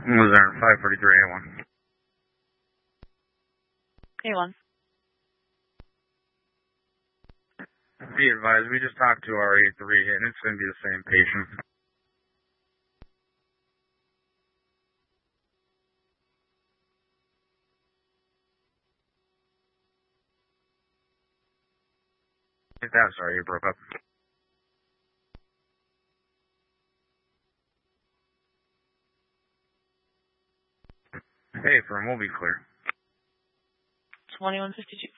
Was there 543A1? A1. Be advised, we just talked to our A3 and it's going to be the same patient. Sorry, you broke up. Hey, firm, we'll be clear. 2152